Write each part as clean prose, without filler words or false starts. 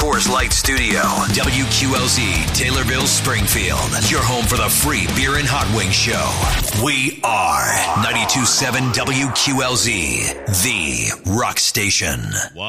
Coors Light Studio. WQLZ, Taylorville, Springfield. Your home for the free beer and hot wing show. We are 92.7 WQLZ, the rock station.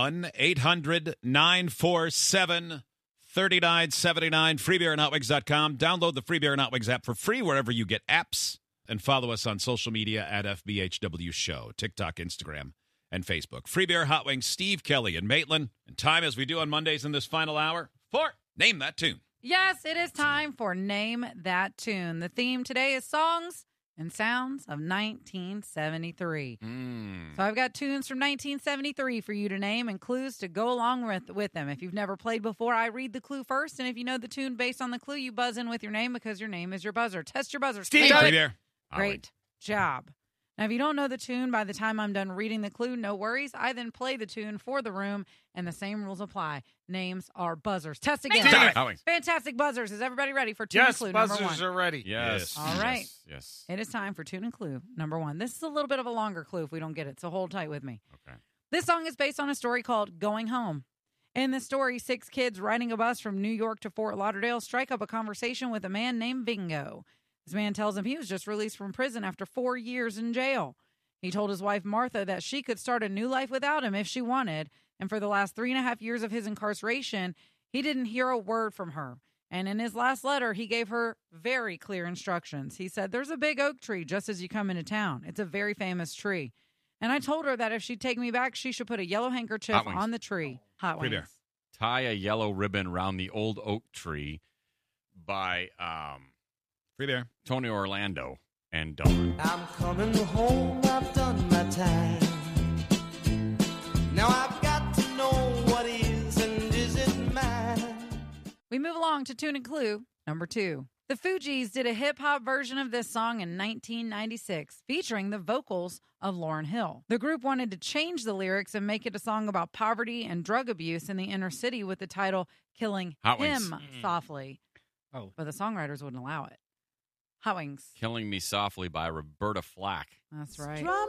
1-800-947-3979. Freebeerandhotwings.com. Download the Free Beer and Hot Wings app for free wherever you get apps. And follow us on social media at FBHW Show, TikTok, Instagram, and Facebook. Free Beer, Hot Wings, Steve Kelly, and Maitland. And time, as we do on Mondays in this final hour, for Name That Tune. Yes, it is time for Name That Tune. The theme today is songs and sounds of 1973. So I've got tunes from 1973 for you to name and clues to go along with them. If you've never played before, I read the clue first, and if you know the tune based on the clue, you buzz in with your name because your name is your buzzer. Test your buzzer. Steve, Free Beer. Great job. Now, if you don't know the tune by the time I'm done reading the clue, no worries. I then play the tune for the room, and the same rules apply. Names are buzzers. Test again. Fantastic buzzers. Is everybody ready for tune and clue number one? Yes, buzzers are ready. Yes. All right. Yes. It is time for tune and clue number one. This is a little bit of a longer clue if we don't get it, so hold tight with me. Okay. This song is based on a story called Going Home. In the story, 6 kids riding a bus from New York to Fort Lauderdale strike up a conversation with a man named Bingo. This man tells him he was just released from prison after 4 years in jail. He told his wife, Martha, that she could start a new life without him if she wanted. And for the last 3.5 years of his incarceration, he didn't hear a word from her. And in his last letter, he gave her very clear instructions. He said, there's a big oak tree just as you come into town. It's a very famous tree. And I told her that if she'd take me back, she should put a yellow handkerchief on the tree. Hot Wings. Tie a yellow ribbon around the old oak tree by Free Beer. Tony Orlando and Dawn. I'm coming home, I've done my time. Now I've got to know what is and isn't mine. We move along to tune and clue number 2. The Fugees did a hip-hop version of this song in 1996, featuring the vocals of Lauryn Hill. The group wanted to change the lyrics and make it a song about poverty and drug abuse in the inner city with the title Killing Him Softly. Oh. But the songwriters wouldn't allow it. Hot Wings. Killing Me Softly by Roberta Flack. That's right. Drama